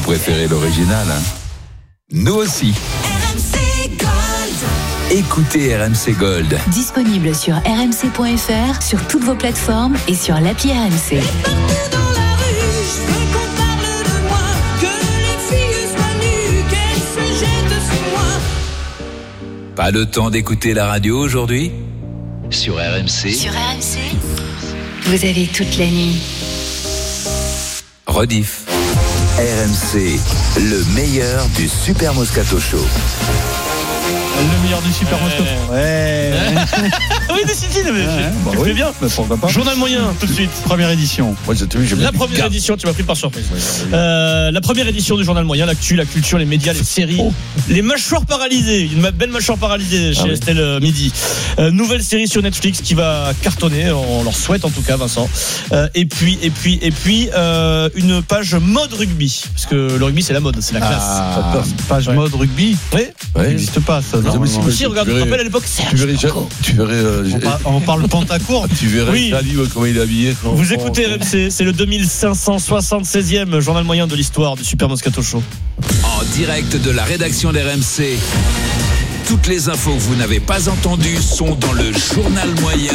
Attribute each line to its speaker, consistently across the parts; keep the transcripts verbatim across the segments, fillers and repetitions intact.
Speaker 1: préférez l'original, hein? Nous aussi.
Speaker 2: R M C Gold.
Speaker 1: Écoutez R M C Gold.
Speaker 3: Disponible sur r m c point f r, sur toutes vos plateformes et sur l'appli R M C.
Speaker 2: Et partout dans la rue, je veux qu'on parle de moi, que les filles soient nues, qu'elles se jettent sur moi.
Speaker 1: Pas le temps d'écouter la radio aujourd'hui?
Speaker 4: Sur R M C.
Speaker 3: Sur R M C, vous avez toute la nuit.
Speaker 1: Rediff. R M C, le meilleur du Super Moscato Show.
Speaker 5: Le meilleur du Super Moscato. Ouais.
Speaker 6: Oui, décidé, mais
Speaker 5: Ouais, bah
Speaker 6: tu
Speaker 5: oui,
Speaker 6: fais bien.
Speaker 5: mais pourquoi pas.
Speaker 6: Journal moyen, tout de suite.
Speaker 5: Première édition.
Speaker 1: Moi, j'ai vu,
Speaker 6: La première édition, tu m'as pris par surprise. Euh, la première édition du Journal moyen, l'actu, la culture, les médias, les séries,
Speaker 5: Oh.
Speaker 6: les mâchoires paralysées. Une belle mâchoire paralysée chez
Speaker 1: Ah oui.
Speaker 6: Estelle euh, Midi. Euh, nouvelle série sur Netflix qui va cartonner, on leur souhaite en tout cas, Vincent. Euh, et puis, et puis, et puis, euh, une page mode rugby, parce que le rugby c'est la mode, c'est la classe.
Speaker 5: Ah, page
Speaker 6: Ouais.
Speaker 5: mode rugby.
Speaker 6: Oui.
Speaker 5: Ça n'existe pas, ça.
Speaker 1: Non, mais
Speaker 5: normalement.
Speaker 1: c'est-
Speaker 6: Si, regarde, tu te rappelles à l'époque,
Speaker 1: Tu
Speaker 6: Serge
Speaker 1: verrais,
Speaker 6: Coco.
Speaker 1: tu verrais, euh,
Speaker 5: On parle- On parle Pentacourt.
Speaker 1: tu verrais
Speaker 6: Oui.
Speaker 1: Jalib, comment il est habillé. quand-
Speaker 6: Vous écoutez R M C, c'est le deux mille cinq cent soixante-seizième journal moyen de l'histoire du Super Moscato Show.
Speaker 1: En direct de la rédaction d'R M C. Toutes les infos que vous n'avez pas entendues sont dans le Journal moyen.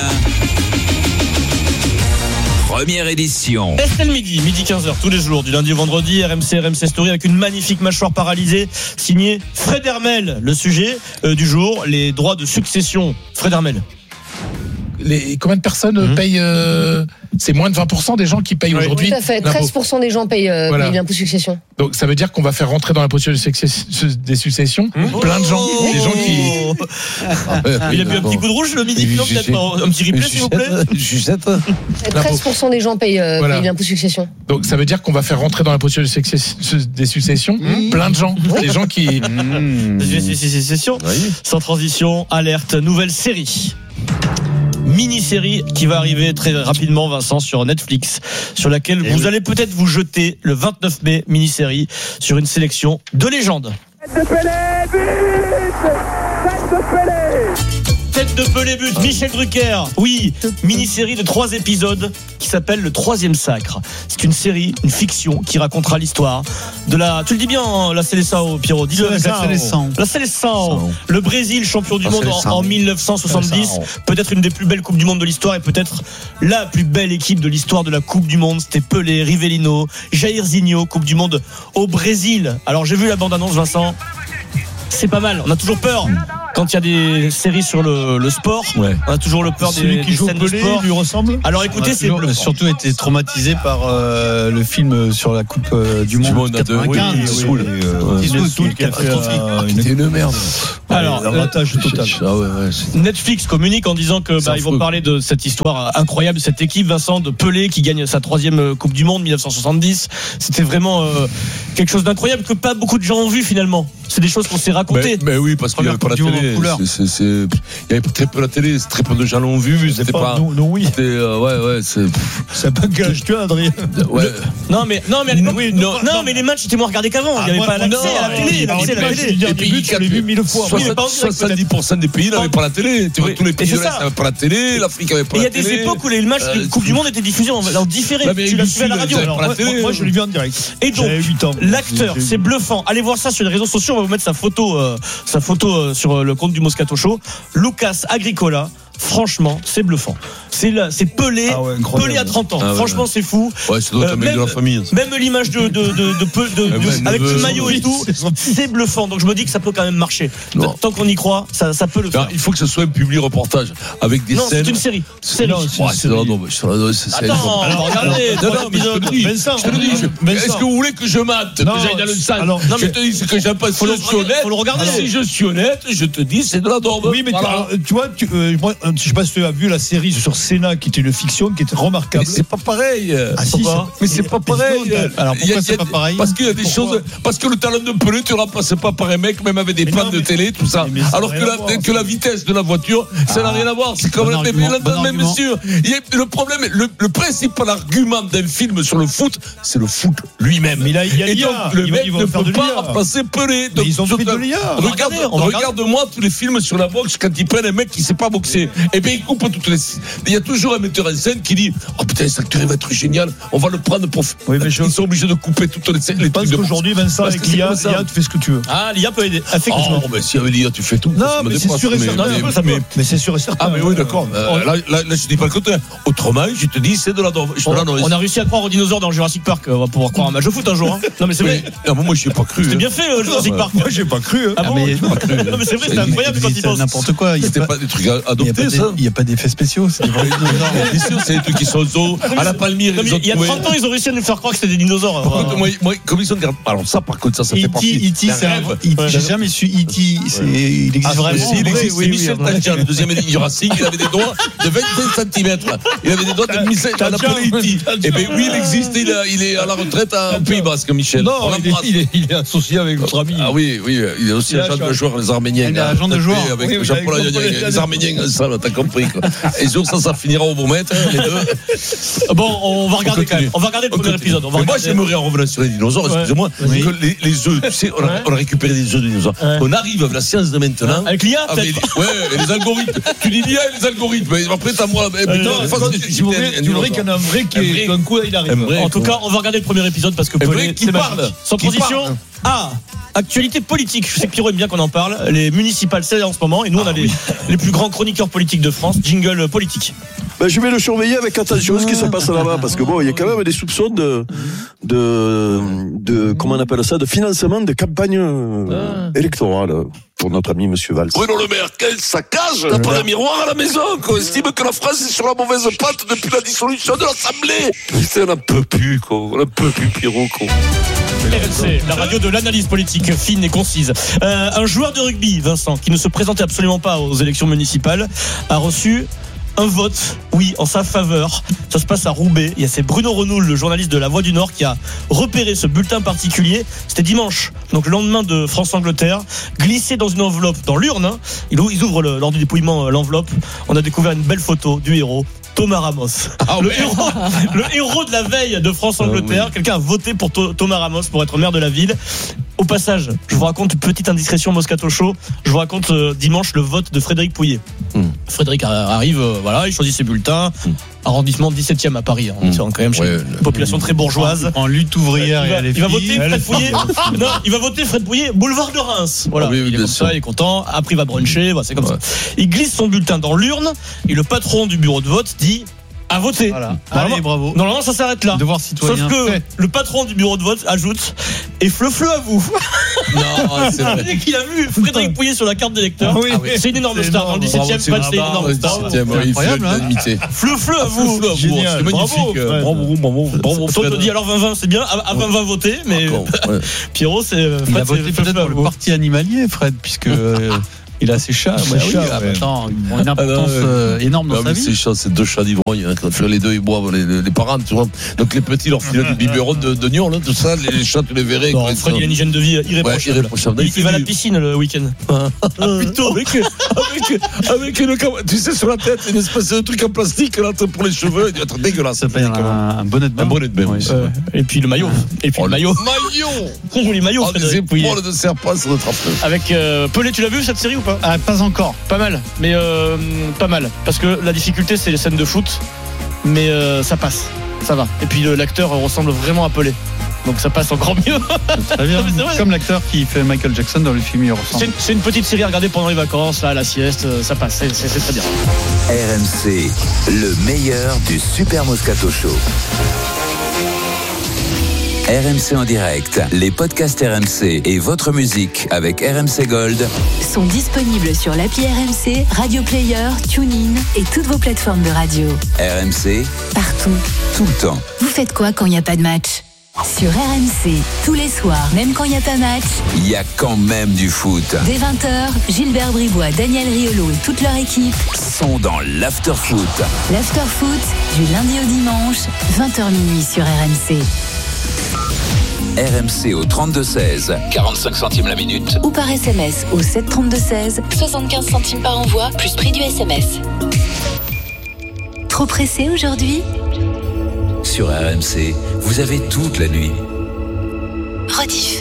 Speaker 1: Première édition.
Speaker 6: Estelle Midi, midi quinze heures tous les jours, du lundi au vendredi, R M C, R M C Story avec une magnifique mâchoire paralysée signée Fred Hermel. Le sujet euh, du jour, les droits de succession. Fred Hermel.
Speaker 7: Les, combien de personnes
Speaker 6: Mhm.
Speaker 7: payent euh, c'est moins de vingt pour cent des gens qui payent
Speaker 6: Oui.
Speaker 7: aujourd'hui
Speaker 8: Tout à fait,
Speaker 7: l'impôt.
Speaker 8: treize pour cent des gens payent, euh,
Speaker 7: Voilà.
Speaker 8: payent l'impôt succession.
Speaker 7: Donc ça veut dire qu'on va faire rentrer dans la procédure de success- des successions plein de gens, des gens qui
Speaker 6: Il a bu un petit coup de rouge le midi, non, peut-être un petit replay s'il vous plaît.
Speaker 8: treize pour cent des gens payent, euh,
Speaker 7: Voilà.
Speaker 8: payent l'impôt succession.
Speaker 7: donc ça veut dire qu'on va faire rentrer dans la procédure de success- des successions plein de gens, des gens qui
Speaker 6: Session, sans transition, alerte, nouvelle série. Mini-série qui va arriver très rapidement, Vincent, sur Netflix, sur laquelle vous allez peut-être vous jeter le vingt-neuf mai, mini-série, sur une sélection de légendes. Tête de Pelé, but, Michel Drucker. Oui, mini-série de trois épisodes qui s'appelle Le Troisième Sacre. C'est une série, une fiction qui racontera l'histoire de la. Tu le dis bien, hein, la Seleção, Pierrot. Dis-le avec
Speaker 5: La Seleção.
Speaker 6: La Seleção. Le Brésil, champion du
Speaker 1: La
Speaker 6: monde en,
Speaker 1: Seleção.
Speaker 6: en dix-neuf cent soixante-dix. Peut-être une des plus belles coupes du monde de l'histoire et peut-être la plus belle équipe de l'histoire de la Coupe du Monde. C'était Pelé, Rivellino, Jairzinho, Coupe du Monde au Brésil. Alors j'ai vu la bande-annonce, Vincent. C'est pas mal. On a toujours peur quand il y a des séries sur le, le sport.
Speaker 1: Ouais.
Speaker 6: On a toujours le peur des,
Speaker 5: Celui qui
Speaker 6: des
Speaker 5: joue
Speaker 6: scènes de
Speaker 5: Pelé
Speaker 6: sport.
Speaker 5: lui ressemble.
Speaker 6: Alors écoutez,
Speaker 5: On a
Speaker 6: c'est
Speaker 5: toujours-
Speaker 6: bluffant.
Speaker 5: surtout été traumatisé par euh, le film sur la Coupe euh, du
Speaker 1: Du
Speaker 5: Monde
Speaker 1: monde à deux.
Speaker 5: quatre-vingt-quinze.
Speaker 1: Oui, oui,
Speaker 5: Soul.
Speaker 1: oui,
Speaker 5: Euh,
Speaker 1: oui.
Speaker 5: Qui
Speaker 1: Soul,
Speaker 5: Soul, qui a fait euh, une-
Speaker 1: C'était une merde.
Speaker 6: Alors,
Speaker 5: un ratage total.
Speaker 1: Ah ouais, ouais. c'est-
Speaker 6: Netflix communique en disant que
Speaker 1: C'est
Speaker 6: bah, ils vont
Speaker 1: affreux.
Speaker 6: parler de cette histoire incroyable, cette équipe, Vincent, de Pelé qui gagne sa troisième euh, Coupe du Monde dix-neuf cent soixante-dix. C'était vraiment euh, quelque chose d'incroyable que pas beaucoup de gens ont vu finalement. C'est des choses qu'on s'est racontées.
Speaker 1: Mais, mais oui, parce qu'il n'y avait pas la
Speaker 5: Première Coupe du
Speaker 1: télé.
Speaker 5: Monde en couleur.
Speaker 1: C'est- c'est- c'est- Il y avait très peu la télé, très peu de gens l'ont vu. C'était pas.
Speaker 5: nous, nous, oui.
Speaker 1: C'était, euh, ouais, ouais, c'est.
Speaker 5: Ça bagage, tu vois, Adrien.
Speaker 1: Ouais.
Speaker 6: Non mais non mais à l'époque,
Speaker 5: Oui,
Speaker 6: non,
Speaker 5: non,
Speaker 6: non,
Speaker 5: non.
Speaker 6: mais les matchs étaient moins regardés qu'avant. Il n'y avait
Speaker 5: moi,
Speaker 6: pas l'accès
Speaker 5: non,
Speaker 6: à la télé.
Speaker 5: alors,
Speaker 6: L'accès à la
Speaker 5: l'image
Speaker 6: télé.
Speaker 5: du dernier but, je l'ai vu mille fois.
Speaker 6: Oui, mais pas en direct,
Speaker 1: soixante-dix pour cent des pays n'avaient pas la télé. Tu vois,
Speaker 6: Oui,
Speaker 1: tous les
Speaker 6: et
Speaker 1: pays
Speaker 6: c'est
Speaker 1: de l'Est
Speaker 6: ça.
Speaker 1: n'avaient pas la télé, l'Afrique n'avait pas
Speaker 6: Et il y
Speaker 1: la
Speaker 6: a
Speaker 1: télé.
Speaker 6: des époques où les matchs de
Speaker 1: Euh,
Speaker 6: Coupe du Monde étaient diffusés en, en différé.
Speaker 1: L'Amérique
Speaker 6: Tu l'as
Speaker 1: du
Speaker 6: suivi à la
Speaker 1: Sud,
Speaker 6: radio.
Speaker 1: ils avaient
Speaker 6: Alors,
Speaker 1: pas la
Speaker 6: moi,
Speaker 1: télé.
Speaker 5: Moi, moi, je l'ai vu en direct.
Speaker 6: Et donc,
Speaker 5: J'avais huit ans.
Speaker 6: l'acteur,
Speaker 5: J'ai-
Speaker 6: c'est bluffant. Allez voir ça sur les réseaux sociaux. On va vous mettre sa photo, euh, sa photo euh, sur euh, le compte du Moscato Show. Lucas Agricola. Franchement, c'est bluffant. C'est là, c'est Pelé.
Speaker 5: Ah ouais, incroyable.
Speaker 6: Pelé à trente ans.
Speaker 1: Ah ouais,
Speaker 6: Franchement,
Speaker 1: ouais.
Speaker 6: c'est fou.
Speaker 1: Ouais, c'est d'autres
Speaker 6: Euh,
Speaker 1: mecs de la famille. ça.
Speaker 6: Même l'image de, de, de, de, Pe- de- de-
Speaker 1: Ah ouais,
Speaker 6: avec
Speaker 1: neveu,
Speaker 6: le maillot et tout, c'est bluffant. Donc je me dis que ça peut quand même marcher.
Speaker 1: Non.
Speaker 6: Tant qu'on y croit, ça, ça peut le faire.
Speaker 1: Alors, il faut que ce soit un public reportage avec des
Speaker 6: Non, c'est
Speaker 1: scènes.
Speaker 6: une série. Série.
Speaker 1: Non, c'est- Ouais, c'est- non, non, mais je te la donne, c'est- c'est-
Speaker 6: Attends,
Speaker 1: Alors,
Speaker 6: regardez,
Speaker 1: non,
Speaker 6: trois
Speaker 1: non, mais je te le
Speaker 6: épisodes.
Speaker 1: dis.
Speaker 5: Vincent,
Speaker 1: Je te le dis. je-
Speaker 5: Vincent.
Speaker 1: Est-ce que vous voulez que je mate, que
Speaker 5: Non,
Speaker 1: j'aille dans le sac?
Speaker 5: alors,
Speaker 1: Non, mais
Speaker 6: je-
Speaker 1: je te dis ce que j'aime pas. Si
Speaker 6: Faut
Speaker 1: je
Speaker 6: le
Speaker 1: suis
Speaker 6: regarder,
Speaker 1: honnête,
Speaker 6: faut le regarder.
Speaker 1: si je suis honnête, je te dis, c'est de la dorme.
Speaker 5: Oui, mais tu,
Speaker 1: Voilà.
Speaker 5: alors, tu vois, tu, euh, moi, euh, je sais pas si tu as vu la série sur Sénat, qui était une fiction, qui était remarquable.
Speaker 1: Mais c'est pas pareil.
Speaker 5: Ah, si,
Speaker 1: Pourquoi
Speaker 5: c'est-
Speaker 1: Mais c'est pas
Speaker 5: mais
Speaker 1: pareil.
Speaker 5: non, alors,
Speaker 1: Il y a-
Speaker 5: pourquoi
Speaker 1: il y
Speaker 5: c'est
Speaker 1: a
Speaker 5: pas
Speaker 1: des-
Speaker 5: pareil
Speaker 1: Parce qu'il y a des
Speaker 5: Pourquoi
Speaker 1: choses. Parce que le talent de Pelé, tu remplaces pas par un mec, même avec des
Speaker 5: Mais
Speaker 1: pannes
Speaker 5: non,
Speaker 1: de
Speaker 5: mais-
Speaker 1: télé, tout ça.
Speaker 5: mais ça n'a
Speaker 1: Alors que
Speaker 5: rien à
Speaker 1: la,
Speaker 5: voir,
Speaker 1: que la vitesse de la voiture, ça n'a rien à voir. C'est quand
Speaker 5: Bon
Speaker 1: même. Mais,
Speaker 5: argument,
Speaker 1: mais,
Speaker 5: bon
Speaker 1: mais,
Speaker 5: argument.
Speaker 1: monsieur, il y a- le problème, le, le principal argument d'un film sur le foot, c'est le foot lui-même.
Speaker 5: Mais là, il y a
Speaker 1: Et
Speaker 5: l'I A.
Speaker 1: donc, le
Speaker 5: Ils vont-
Speaker 1: mec
Speaker 5: ils vont
Speaker 1: ne
Speaker 5: faire
Speaker 1: peut
Speaker 5: de
Speaker 1: pas
Speaker 5: l'I A.
Speaker 1: remplacer Pelé.
Speaker 5: Mais
Speaker 1: Donc,
Speaker 5: ils ont
Speaker 1: sur-
Speaker 5: fait de l'I A.
Speaker 1: Regarde,
Speaker 6: regarder, on va
Speaker 1: regarde-moi tous les films sur la boxe quand ils prennent un mec qui sait pas boxer.
Speaker 9: Eh bien, il coupe toutes les. Il y a toujours un metteur en scène qui dit oh putain, cet acteur il va être génial, on va le prendre pour.
Speaker 5: Oui, mais je...
Speaker 9: Ils sont obligés de couper toutes les.
Speaker 5: Je pense qu'aujourd'hui, Vincent, avec l'I A, l'I A, tu fais ce que tu veux.
Speaker 6: Ah, l'I A peut aider. Effectivement.
Speaker 9: Oh, mais si avec l'I A, tu fais tout.
Speaker 5: Non, mais c'est sûr et certain. Mais c'est sûr et certain.
Speaker 9: Ah, mais oui, d'accord. Là, là, je dis pas le contraire. Autrement, je te dis, c'est de la.
Speaker 6: On a réussi à croire aux dinosaures dans Jurassic Park. On va pouvoir croire à un match de foot un jour. Hein. Non, mais c'est vrai.
Speaker 9: Non, moi, j'y ai pas cru.
Speaker 6: C'était bien fait, euh, Jurassic Park.
Speaker 5: Moi, j'ai pas cru.
Speaker 6: Ah bon,
Speaker 10: mais,
Speaker 6: pas cru. Non, mais c'est vrai, c'est incroyable quand il pense.
Speaker 10: N'importe quoi.
Speaker 9: C'était pas des trucs adoptés, ça.
Speaker 10: Il n'y a pas d'effets spéciaux. C'est des vrais dinosaures.
Speaker 9: Bien sûr, c'est des trucs qui sont au zoo. À la Palmyre,
Speaker 6: il y a trente ans, ils ont réussi à nous faire croire que c'était des dinosaures.
Speaker 9: Moi, comme ils sont. Alors, ça, par contre, ça, ça fait partie.
Speaker 10: E T, c'est un rêve. J'ai jamais su E T. Il existe vraiment.
Speaker 9: Il existe. C'est Michel Tadjian, le deuxième Jurassic. Il avait des doigts de vingt-cinq centimètres. Il avait des doigts de Michel Tadjian. Eh bien, oui, il existe. Il est à la retraite au Pays Basque, Michel.
Speaker 5: Non, il est associé avec notre ami.
Speaker 9: Ah oui, oui, il est aussi agent de joueur, les Arméniens.
Speaker 10: Il est agent de joueur.
Speaker 9: Avec Jean-Paul Agnac, les Arméniens, ça, t'as compris. Et sur ça, ça finira au beau maître, les deux.
Speaker 6: Bon, on va regarder quand même. On va regarder le premier épisode.
Speaker 9: Moi, j'aimerais en revenir sur les dinosaures, excusez-moi, que les œufs, tu sais, on a récupéré des œufs de dinosaures. On arrive avec la science de maintenant.
Speaker 6: Avec l'I A, peut-être.
Speaker 9: Ouais, et les algorithmes. Tu dis l'I A et les algorithmes. Après, t'as moi.
Speaker 5: Tu voudrais qu'il y en ait un vrai qui, d'un coup, il arrive.
Speaker 6: En tout cas, on va regarder le premier épisode parce que Pelé,
Speaker 9: qui parle.
Speaker 6: Sans transition. Ah, actualité politique. Je sais que Pierrot aime bien qu'on en parle. Les municipales, c'est en ce moment. Et nous, on a les, les plus grands chroniqueurs politiques de France. Jingle politique.
Speaker 11: Ben, je vais le surveiller avec attention ce qui se passe là-bas. Parce que bon, il y a quand même des soupçons de, de, de, comment on appelle ça, de financement de campagne euh, électorale pour notre ami Monsieur Valls.
Speaker 9: Bruno Le Maire, quel saccage! T'as pas de miroir à la maison, qu'on estime que la France est sur la mauvaise patte depuis la dissolution de l'Assemblée. Putain, on n'en peut plus, quoi. On n'en peut plus, Pierrot, quoi.
Speaker 6: R M C, la radio de l'analyse politique fine et concise. Euh, un joueur de rugby, Vincent, qui ne se présentait absolument pas aux élections municipales, a reçu un vote, oui, en sa faveur. Ça se passe à Roubaix. Il y a c'est Bruno Renoul, le journaliste de La Voix du Nord, qui a repéré ce bulletin particulier. C'était dimanche, donc le lendemain de France-Angleterre, glissé dans une enveloppe dans l'urne. Hein. Ils ouvrent le, lors du dépouillement l'enveloppe. On a découvert une belle photo du héros. Thomas Ramos, ah, le, héros, le héros de la veille de France-Angleterre. Ah, oui. Quelqu'un a voté pour to- Thomas Ramos pour être maire de la ville. Au passage, je vous raconte une petite indiscrétion Moscato Show. Je vous raconte euh, dimanche le vote de Frédéric Pouillet. Mm. Frédéric arrive, euh, voilà, il choisit ses bulletins. Mm. Arrondissement dix-septième à Paris. Hein. Mm. C'est quand même ouais, une population très bourgeoise.
Speaker 10: En lutte ouvrière
Speaker 6: euh, il, va,
Speaker 10: et à les
Speaker 6: il va voter
Speaker 10: filles,
Speaker 6: Fred Pouillet. Non, il va voter Fred Pouillet, boulevard de Reims. Voilà, ah, oui, oui, il est comme ça, il est content. Après, il va bruncher. Voilà, c'est comme ouais. ça. Il glisse son bulletin dans l'urne et le patron du bureau de vote dit. À voter.
Speaker 10: Voilà. Allez, bravo.
Speaker 6: Normalement, ça s'arrête là.
Speaker 10: Devoir citoyen.
Speaker 6: Sauf que fait. Le patron du bureau de vote ajoute et fleu-fleu à vous.
Speaker 9: Non, c'est vrai.
Speaker 6: Dès qu'il a vu Frédéric Pouillet sur la carte d'électeur, ah oui. C'est une énorme c'est star. Dans le dix-septième, c'est une énorme star.
Speaker 9: C'est incroyable.
Speaker 6: Fleu-fleu à vous.
Speaker 9: C'est magnifique. Bravo, bravo, bravo.
Speaker 6: Toi, te dis alors vingt vingt, c'est bien. À vingt vingt, voter. Mais Pierrot, c'est.
Speaker 10: Il a voté peut-être pour le parti animalier, Fred, puisque. Il a ses chats,
Speaker 5: ses chats
Speaker 10: oui, ouais. Attends, ils ont une importance ah, euh, énorme dans non, sa vie.
Speaker 9: Ses chats, c'est deux chats d'ivrogne. Hein, quand les deux, ils boivent, les, les parents, tu vois. Donc les petits, leur filent du biberon de, de Nyon, là, tout ça. Les chats, tu les verrais.
Speaker 6: Non, Fred, il a une hygiène de vie irréprochable. Ouais, irréprochable. Il, il, il va à la piscine le week-end.
Speaker 9: Ah, plutôt. Avec, avec, avec une, tu sais, sur la tête, une espèce de truc en plastique, là, pour les cheveux. Il doit être dégueulasse.
Speaker 10: Ça s'appelle un, un bonnet de bain.
Speaker 9: Un bonnet de bain, oui.
Speaker 6: Euh, et puis le maillot. Et puis
Speaker 9: oh,
Speaker 6: le maillot.
Speaker 9: Maillot.
Speaker 6: Très joli maillot, Frédéric Pouillet.
Speaker 9: Des épaules de serpent, ça doit être affreux.
Speaker 6: Avec Pelé, tu l'as vu cette série ou pas?
Speaker 10: Pas encore.
Speaker 6: Pas mal, mais euh, pas mal. Parce que la difficulté, c'est les scènes de foot. Mais euh, ça passe, ça va. Et puis euh, l'acteur ressemble vraiment à Pelé. Donc ça passe encore mieux.
Speaker 10: Très bien. Comme l'acteur qui fait Michael Jackson dans le film, il ressemble.
Speaker 6: C'est une, c'est une petite série à regarder pendant les vacances, là, à la sieste. Ça passe, c'est, c'est, c'est très bien.
Speaker 12: R M C, le meilleur du Super Moscato Show. R M C en direct, les podcasts R M C et votre musique avec R M C Gold
Speaker 3: sont disponibles sur l'appli R M C, Radio Player, TuneIn et toutes vos plateformes de radio.
Speaker 12: R M C,
Speaker 3: partout,
Speaker 12: tout le temps.
Speaker 3: Vous faites quoi quand il n'y a pas de match? Sur R M C, tous les soirs, même quand il n'y a pas match,
Speaker 12: il y a quand même du foot.
Speaker 3: Dès vingt heures, Gilbert Bribois, Daniel Riolo et toute leur équipe
Speaker 12: sont dans l'After-Foot.
Speaker 3: L'After-Foot, du lundi au dimanche, vingt heures minuit sur R M C.
Speaker 12: R M C au trente-deux seize, quarante-cinq centimes la minute.
Speaker 3: Ou par S M S au sept trente-deux seize, soixante-quinze centimes par envoi, plus prix du S M S. Trop pressé aujourd'hui?
Speaker 12: Sur R M C, vous avez toute la nuit.
Speaker 3: Rediff.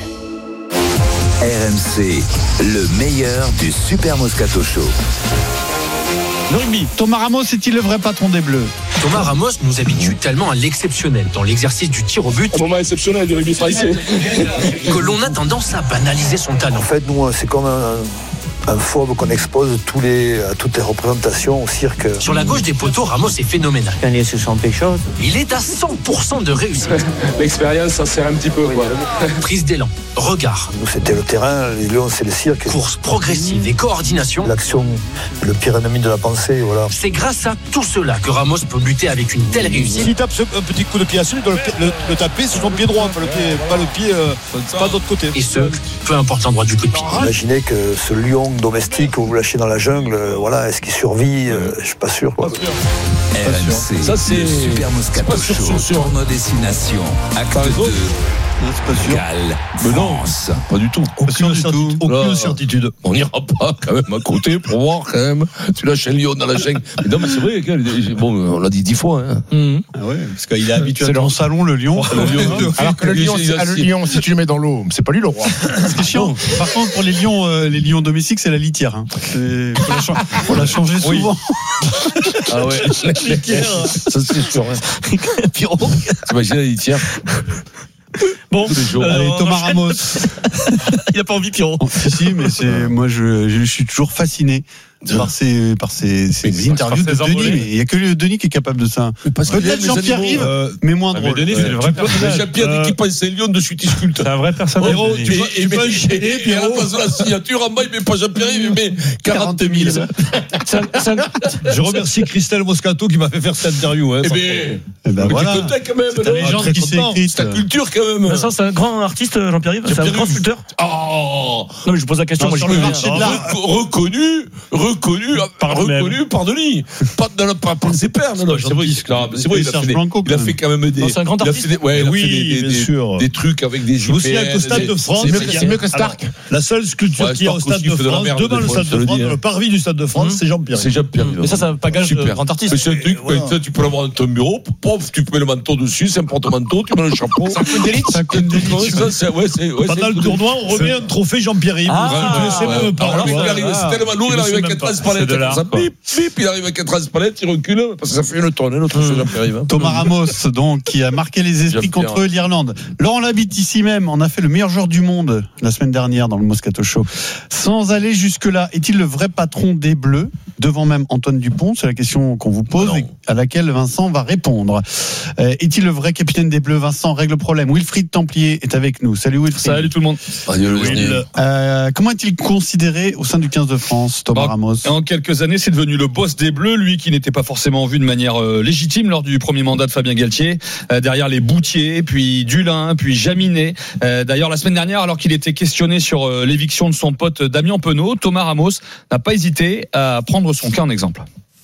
Speaker 12: R M C, le meilleur du Super Moscato Show.
Speaker 10: Le rugby. Thomas Ramos est-il le vrai patron des Bleus?
Speaker 13: Thomas Ramos nous habitue tellement à l'exceptionnel dans l'exercice du tir au but.
Speaker 14: Un moment exceptionnel du rugby français.
Speaker 13: Que l'on a tendance à banaliser son talent.
Speaker 15: En fait, nous, c'est comme un, un fauve qu'on expose tous les, à toutes les représentations au cirque.
Speaker 13: Sur la gauche des poteaux, Ramos est phénoménal. Il est à cent pour cent de réussite.
Speaker 14: L'expérience, ça sert un petit peu. Quoi.
Speaker 13: Prise d'élan, regard.
Speaker 15: Nous, c'était le terrain, les lions, c'est le cirque.
Speaker 13: Course progressive et coordination.
Speaker 15: L'action, le pire ennemi de la pensée, voilà.
Speaker 13: C'est grâce à tout cela que Ramos peut buter avec une telle réussite.
Speaker 5: S'il tape un petit coup de pied à celui, il doit le, le, le taper sur son pied droit, pas le pied, pas le pied, euh, pas de l'autre côté.
Speaker 13: Et ce, peu importe l'endroit du coup de pied.
Speaker 15: Imaginez que ce lion domestique que vous lâchez dans la jungle, euh, voilà, est-ce qu'il survit? euh, Je suis pas sûr. Quoi.
Speaker 1: R M C,
Speaker 9: Ça, c'est-
Speaker 1: le Super Moscato
Speaker 9: c'est pas sûr,
Speaker 1: Show,
Speaker 9: sûr.
Speaker 1: tournoi destination, acte
Speaker 9: raison.
Speaker 1: deux,
Speaker 10: C'est pas sûr.
Speaker 1: Galles,
Speaker 9: Mais non.
Speaker 1: France.
Speaker 9: Pas du tout.
Speaker 5: Aucune, certitude, aucune
Speaker 9: Là,
Speaker 5: certitude.
Speaker 9: On n'ira pas quand même à côté pour voir quand même. Tu lâches un lion dans la chaîne. Mais non, mais c'est vrai, gars, bon, on l'a dit dix fois. Hein.
Speaker 10: Ah ouais, parce qu'il est habitué.
Speaker 7: C'est
Speaker 10: à
Speaker 7: leur
Speaker 10: ton
Speaker 7: salon, le lion. Alors que le lion,
Speaker 9: Il
Speaker 7: c'est-
Speaker 9: a-
Speaker 7: ah, le lion, si tu le mets dans l'eau, c'est pas lui le roi.
Speaker 10: C'est chiant. Par contre, pour les lions, euh, les lions domestiques, c'est la litière. Hein. C'est- Faut la, cha- faut la changer
Speaker 9: Oui.
Speaker 10: souvent.
Speaker 9: Ah ouais. Ça, c'est sûr. Hein.
Speaker 6: Pierrot.
Speaker 9: T'imagines la litière
Speaker 6: Bon,
Speaker 9: tous les jours.
Speaker 6: alors,
Speaker 10: Allez,
Speaker 6: on
Speaker 10: Thomas
Speaker 6: enchaîne.
Speaker 10: Ramos.
Speaker 6: Il a pas envie, Pierrot.
Speaker 10: Oh, si, si, mais c'est, moi, je, je suis toujours fasciné par ces, par ces, ces
Speaker 9: Mais
Speaker 10: interviews
Speaker 7: par
Speaker 10: de
Speaker 7: ces
Speaker 10: Denis.
Speaker 7: envolées.
Speaker 10: Mais il n'y a que le Denis qui est capable de ça.
Speaker 9: Parce qu'il
Speaker 10: Peut-être
Speaker 9: aime les
Speaker 10: Jean-Pierre
Speaker 9: animaux,
Speaker 10: Rive,
Speaker 9: euh,
Speaker 10: mais moins
Speaker 7: Ah, mais
Speaker 10: drôle.
Speaker 7: Denis, c'est le vrai personnage.
Speaker 9: Jean-Pierre
Speaker 7: Euh,
Speaker 9: qui pense un lion, de suite il sculpte.
Speaker 7: C'est un vrai personnage.
Speaker 9: Pierrot,
Speaker 7: Denis.
Speaker 9: tu vas,
Speaker 5: tu peux enchaîner,
Speaker 9: et à la
Speaker 5: Pierrot.
Speaker 9: place de la signature, en bas, il met pas Jean-Pierre, il met quarante mille.
Speaker 5: Je remercie Christelle Moscato qui m'a fait faire cette interview. Hein,
Speaker 9: Eh
Speaker 5: franchement.
Speaker 9: ben,
Speaker 10: Eh ben
Speaker 9: mais
Speaker 10: voilà.
Speaker 9: tu te tais quand même,
Speaker 10: C'est ta
Speaker 9: non
Speaker 10: légende
Speaker 5: très
Speaker 10: qui s'est
Speaker 5: content.
Speaker 10: écrite.
Speaker 9: C'est ta culture quand même.
Speaker 6: Ça, c'est un grand artiste, Jean-Pierre Rive. C'est un
Speaker 9: Jean-Pierre
Speaker 6: grand
Speaker 9: Rive.
Speaker 6: sculpteur.
Speaker 9: Oh,
Speaker 6: Non, mais je vous pose la question.
Speaker 10: Non,
Speaker 6: moi,
Speaker 10: sur
Speaker 6: je
Speaker 10: le
Speaker 6: peux
Speaker 10: marché
Speaker 6: dire.
Speaker 10: de l'art.
Speaker 9: Reco- reconnu, reconnu,
Speaker 7: Par
Speaker 9: reconnu par Denis. Pas de la- pas par ses pairs, non, non, c'est vrai, c'est clair. C'est vrai, il a
Speaker 10: Serge
Speaker 9: fait des-
Speaker 10: Blanco,
Speaker 9: il a
Speaker 10: quand
Speaker 9: fait
Speaker 10: même.
Speaker 9: quand même des.
Speaker 6: Non, c'est un grand
Speaker 9: il a
Speaker 6: artiste.
Speaker 9: fait des- ouais, il a
Speaker 5: Oui,
Speaker 9: fait des- des-
Speaker 5: bien sûr.
Speaker 9: Des trucs avec des
Speaker 5: Je me souviens qu'au Stade de France,
Speaker 9: c'est mieux
Speaker 5: il y a-
Speaker 9: c'est mieux que Stark.
Speaker 5: alors, la seule sculpture
Speaker 9: Ouais,
Speaker 5: qu'il y a au
Speaker 9: Stark
Speaker 5: Stade
Speaker 9: aussi
Speaker 5: de
Speaker 9: fait de la
Speaker 5: France,
Speaker 9: merde,
Speaker 5: devant
Speaker 9: des
Speaker 5: le
Speaker 9: fois,
Speaker 5: Stade
Speaker 9: je te
Speaker 5: de
Speaker 9: le
Speaker 5: France,
Speaker 9: dis, hein.
Speaker 5: le parvis du Stade de France,
Speaker 6: Hum.
Speaker 5: c'est Jean-Pierre.
Speaker 9: C'est Jean-Pierre.
Speaker 6: Mais ça, ça va pas gage de
Speaker 9: Super.
Speaker 6: grand artiste.
Speaker 9: Mais c'est un truc,
Speaker 5: voilà.
Speaker 9: ça, tu peux l'avoir dans ton bureau, pof, tu peux mettre le manteau dessus, c'est un porte-manteau, tu mets le chapeau.
Speaker 10: C'est un coup d'élite. C'est un coup d'élite.
Speaker 9: Ça, c'est, ouais, c'est, ouais,
Speaker 5: Pendant
Speaker 9: c'est
Speaker 5: le tournoi, on remet un trophée Jean-Pierre Rive.
Speaker 6: Ah,
Speaker 5: Tu le sais
Speaker 9: Ouais.
Speaker 5: même pas.
Speaker 9: Alors, lui, il
Speaker 5: Ouais.
Speaker 9: arrive,
Speaker 5: Ah.
Speaker 9: c'est tellement lourd,
Speaker 5: Tu
Speaker 9: il
Speaker 5: le
Speaker 9: arrive
Speaker 5: sais
Speaker 9: avec
Speaker 5: même
Speaker 9: un
Speaker 5: pas.
Speaker 9: transpalette,
Speaker 7: C'est de l'art,
Speaker 9: ça
Speaker 7: quoi.
Speaker 9: bip, bip, il arrive avec un transpalette, il recule, parce que ça fait une tonne, notre chose Jean-Pierre Rive.
Speaker 10: Thomas Ramos, donc, qui a marqué les esprits
Speaker 9: Jean-Pierre.
Speaker 10: contre l'Irlande. Laurent Labitte, ici même, en a fait le meilleur joueur du monde la semaine dernière dans le Moscato Show. Sans aller jusque-là, est-il le vrai patron des Bleus, devant même Antoine Dupont? C'est la question qu'on vous pose
Speaker 9: Non.
Speaker 10: et à laquelle Vincent va répondre. Euh, est-il le vrai capitaine des Bleus? Vincent règle le problème. Wilfried Templier est avec nous. Salut Wilfried.
Speaker 6: Salut tout le monde.
Speaker 9: Adieu, le
Speaker 5: Oui,
Speaker 9: Disney.
Speaker 5: le-
Speaker 10: Euh, comment est-il considéré au sein du quinze de France, Thomas
Speaker 16: Bah,
Speaker 10: Ramos?
Speaker 16: En quelques années, c'est devenu le boss des Bleus, lui qui n'était pas forcément vu de manière euh, légitime lors du premier mandat de Fabien Galtier. Euh, derrière les Boutier, puis Dulin, puis Jaminet. Euh, d'ailleurs, la semaine dernière, alors qu'il était questionné sur euh, l'éviction de son pote Damien Penaud, Thomas Ramos n'a pas hésité à prendre son cas en exemple.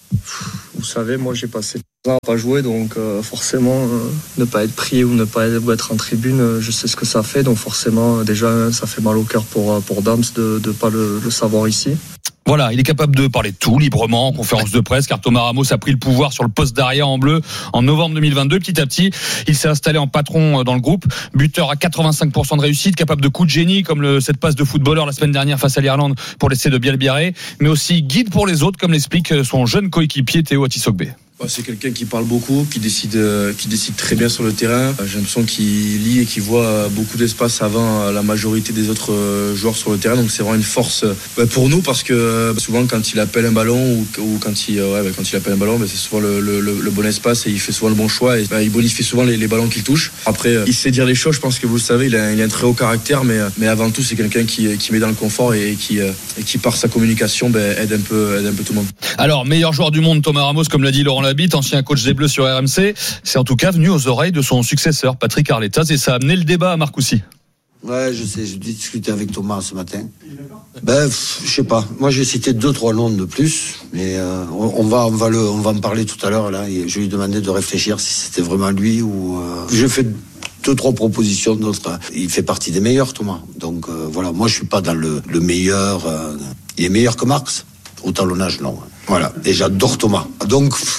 Speaker 17: Vous savez, moi j'ai passé trois ans à pas jouer, donc euh, forcément euh, ne pas être pris ou ne pas être, ou être en tribune, euh, je sais ce que ça fait, donc forcément euh, déjà ça fait mal au cœur pour euh, pour Dams de ne pas le, le savoir ici.
Speaker 16: Voilà, il est capable de parler de tout librement en conférence de presse, car Thomas Ramos a pris le pouvoir sur le poste d'arrière en bleu en novembre deux mille vingt-deux. Petit à petit, il s'est installé en patron dans le groupe, buteur à quatre-vingt-cinq pour cent de réussite, capable de coups de génie comme le, cette passe de footballeur la semaine dernière face à l'Irlande pour l'essai de Bielbiarré, mais aussi guide pour les autres, comme l'explique son jeune coéquipier Théo Atisogbe.
Speaker 18: C'est quelqu'un qui parle beaucoup, qui décide, qui décide très bien sur le terrain. J'ai l'impression qu'il lit et qu'il voit beaucoup d'espace avant la majorité des autres joueurs sur le terrain. Donc c'est vraiment une force pour nous parce que souvent quand il appelle un ballon ou, ou quand, il, ouais, quand il appelle un ballon, c'est souvent le, le, le bon espace et il fait souvent le bon choix et bah, il bonifie souvent les, les ballons qu'il touche. Après, il sait dire les choses. Je pense que vous le savez, il a, il a un très haut caractère, mais, mais avant tout c'est quelqu'un qui, qui met dans le confort et qui, et qui par sa communication bah, aide un peu, aide un peu tout le monde.
Speaker 16: Alors meilleur joueur du monde, Thomas Ramos, comme l'a dit Laurent Labitte, ancien coach des Bleus sur R M C, c'est en tout cas venu aux oreilles de son successeur Patrick Arletas et ça a amené le débat à Marcoussis.
Speaker 19: Ouais, je sais, j'ai discuté avec Thomas ce matin. Ben, pff, je sais pas. Moi, j'ai cité deux, trois noms de plus, mais euh, on, on va, on va le, on va en parler tout à l'heure là. Et je lui ai demandé de réfléchir si c'était vraiment lui ou. Euh, j'ai fait deux, trois propositions d'autres. Il fait partie des meilleurs, Thomas. Donc euh, voilà, moi, je suis pas dans le, le meilleur. Euh, il est meilleur que Marx au talonnage, non. Voilà. Et j'adore Thomas. Donc. Pff,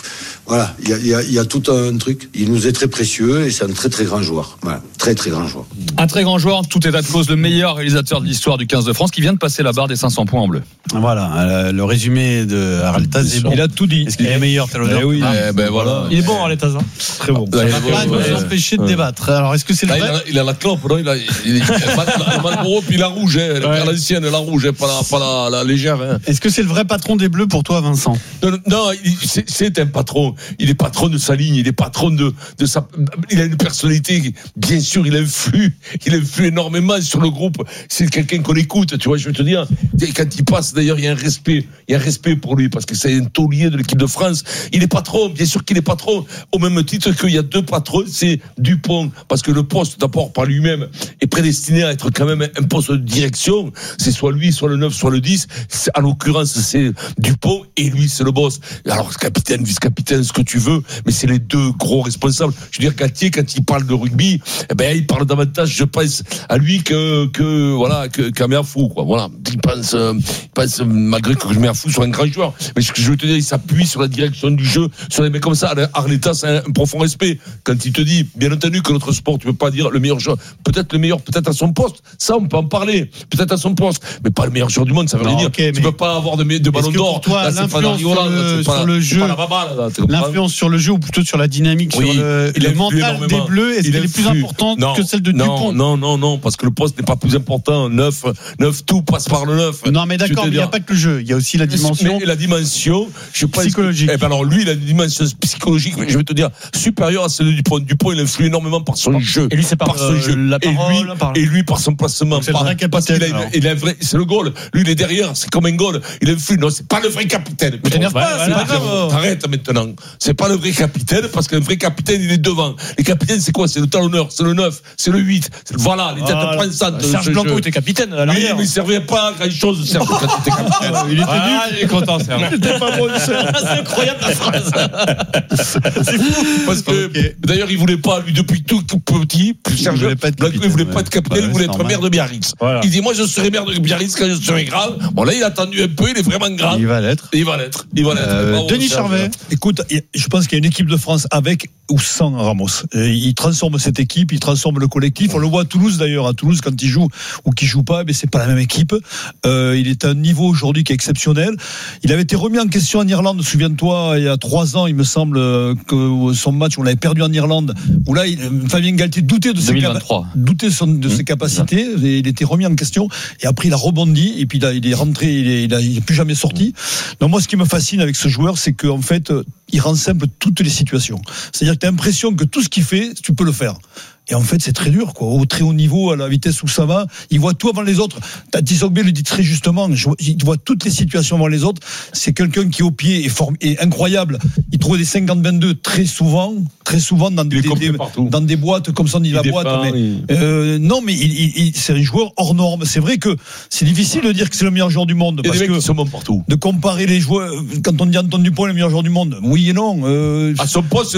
Speaker 19: Voilà, il y a, il y, a, il y a tout un truc. Il nous est très précieux et c'est un très très grand joueur. Voilà, très très grand joueur.
Speaker 16: Un très grand joueur, tout état de cause, le meilleur réalisateur de l'histoire du quinze de France qui vient de passer la barre des cinq cents points en bleu.
Speaker 10: Voilà, le résumé de Arletaz est bon.
Speaker 6: Il a tout dit.
Speaker 10: Est-ce qu'il est meilleur, Talodor?
Speaker 6: Eh oui.
Speaker 9: Eh ben voilà.
Speaker 6: Il est bon, Arletaz. Hein. Très bon.
Speaker 10: Ça va pas nous empêcher de débattre. Alors, est-ce que c'est le
Speaker 9: Là,
Speaker 10: vrai?
Speaker 9: il, a, il a la clope, non il a, il, il, il a Marlboro, puis la rouge, hein, ouais. L'ancienne, la rouge, hein, pas, la, pas la, la légère. Hein.
Speaker 10: Est-ce que c'est le vrai patron des Bleus pour toi, Vincent?
Speaker 9: Non, non il, c'est, c'est un patron. Il est patron de sa ligne, il est patron de, de sa. Il a une personnalité, bien sûr, il influe, il influe énormément sur le groupe. C'est quelqu'un qu'on écoute, tu vois, je veux te dire. Quand il passe, d'ailleurs, il y a un respect, il y a un respect pour lui, parce que c'est un taulier de l'équipe de France. Il est patron, bien sûr qu'il est patron, au même titre qu'il y a deux patrons, c'est Dupont, parce que le poste, d'abord, par lui-même, est prédestiné à être quand même un poste de direction. C'est soit lui, soit le neuf, soit le dix. C'est, en l'occurrence, c'est Dupont, et lui, c'est le boss. Alors, capitaine, vice-capitaine, ce que tu veux, mais c'est les deux gros responsables. Je veux dire, Galtier, quand il parle de rugby, eh ben, il parle davantage, je pense, à lui que, que, voilà, que, qu'à Merfou, quoi. Voilà. Il pense, euh, il pense, malgré que Merfou soit un grand joueur. Mais ce que je veux te dire, il s'appuie sur la direction du jeu, sur les mecs comme ça. Arletaz, c'est un, un profond respect. Quand il te dit, bien entendu, que notre sport, tu peux pas dire le meilleur joueur, peut-être le meilleur, peut-être à son poste. Ça, on peut en parler. Peut-être à son poste. Mais pas le meilleur joueur du monde, ça veut rien dire. Okay, tu peux pas avoir de, de ballon d'or.
Speaker 10: Toi, là, l'influence sur le, sur le jeu, l'influence sur le jeu, ou plutôt sur la dynamique, oui, sur le, le mental des Bleus, est-ce qu'elle est plus importante non, que celle de
Speaker 9: non,
Speaker 10: Dupont?
Speaker 9: Non, non, non, parce que le poste n'est pas plus important. neuf, neuf, tout passe par le neuf.
Speaker 10: Non, mais d'accord, mais il n'y a pas que le jeu. Il y a aussi la dimension.
Speaker 9: Mais la dimension, je pense,
Speaker 10: psychologique.
Speaker 9: Eh ben alors, lui, il a une dimension psychologique, je vais te dire, supérieure à celle de Dupont. Dupont, il influe énormément par son jeu.
Speaker 6: Et lui, c'est par,
Speaker 9: par son
Speaker 6: euh,
Speaker 9: jeu.
Speaker 6: La parole,
Speaker 9: et lui,
Speaker 6: par...
Speaker 9: et lui, par son placement.
Speaker 10: C'est
Speaker 9: par,
Speaker 10: le vrai capitaine.
Speaker 9: Il a, il a vrai, c'est le goal. Lui, il est derrière, c'est comme un goal. Il influe. Non, c'est pas le vrai capitaine.
Speaker 6: Mais t'énerve pas,
Speaker 9: ouais,
Speaker 6: c'est
Speaker 9: pas
Speaker 6: grave.
Speaker 9: Arrête maintenant. C'est pas le vrai capitaine, parce qu'un vrai capitaine, il est devant. Les capitaines, c'est quoi? C'est le talonneur, c'est le neuf, c'est le huit. Voilà, les têtes
Speaker 6: ah,
Speaker 9: pensantes.
Speaker 6: Serge Blanco était capitaine à l'arrière.
Speaker 9: Oui, mais il servait pas à grand chose, Serge, quand il était capitaine.
Speaker 6: Il était ah, il est content, Serge.
Speaker 9: Il était pas bon,
Speaker 6: Serge. C'est incroyable la phrase.
Speaker 9: C'est fou. Parce que, okay. D'ailleurs, il voulait pas, lui, depuis tout petit, Serge, il voulait pas être capitaine. Il voulait pas être capitaine, il voulait être maire de Biarritz. Voilà. Il dit, moi, je serai maire de Biarritz quand je serai grave. Bon, là, il a attendu un peu, il est vraiment grave.
Speaker 10: Il va l'être.
Speaker 9: Il va l'être. Il va l'être.
Speaker 10: Euh, Denis Charvet.
Speaker 5: Écoute, je pense qu'il y a une équipe de France avec ou sans Ramos. Il transforme cette équipe, il transforme le collectif. On le voit à Toulouse d'ailleurs. À Toulouse, quand il joue ou qu'il joue pas, mais c'est pas la même équipe. Euh, il est à un niveau aujourd'hui qui est exceptionnel. Il avait été remis en question en Irlande. Souviens-toi, il y a trois ans, il me semble que son match, on l'avait perdu en Irlande, où là, il, Fabien Galtier doutait de ses, capa- doutait son, de ses capacités. Et il était remis en question. Et après, il a rebondi. Et puis là, il est rentré. Il est, il a, il est plus jamais sorti. Donc moi, ce qui me fascine avec ce joueur, c'est qu'en fait, il rend simple toutes les situations. C'est-à-dire que tu as l'impression que tout ce qu'il fait, tu peux le faire. Et en fait, c'est très dur, quoi. Au très haut niveau, à la vitesse où ça va, il voit tout avant les autres. Tati Sogbe le dit très justement. Il voit toutes les situations avant les autres. C'est quelqu'un qui, au pied, est, form- est incroyable. Il trouve des cinquante vingt-deux très souvent, très souvent dans des, des, dans des boîtes comme ça, on dit il la boîte. Mais, il... euh, non, mais il, il, il, c'est un joueur hors norme. C'est vrai que c'est difficile de dire que c'est le meilleur joueur du monde.
Speaker 9: Il y a
Speaker 5: parce
Speaker 9: des mecs
Speaker 5: que
Speaker 9: qui sont bons partout.
Speaker 5: De comparer les joueurs, quand on dit Antoine Dupont est le meilleur joueur du monde, oui et non. Euh,
Speaker 9: à son poste,